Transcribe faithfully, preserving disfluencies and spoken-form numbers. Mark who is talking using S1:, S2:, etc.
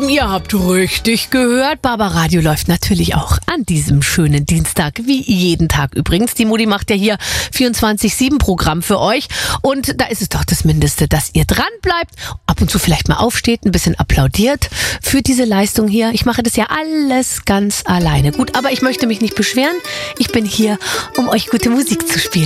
S1: Lieben, ihr habt richtig gehört. Barbaradio läuft natürlich auch an diesem schönen Dienstag, wie jeden Tag übrigens. Die Mutti macht ja hier vierundzwanzig sieben Programm für euch. Und da ist es doch das Mindeste, dass ihr dran bleibt, ab und zu vielleicht mal aufsteht, ein bisschen applaudiert für diese Leistung hier. Ich mache das ja alles ganz alleine. Gut, aber ich möchte mich nicht beschweren. Ich bin hier, um euch gute Musik zu spielen.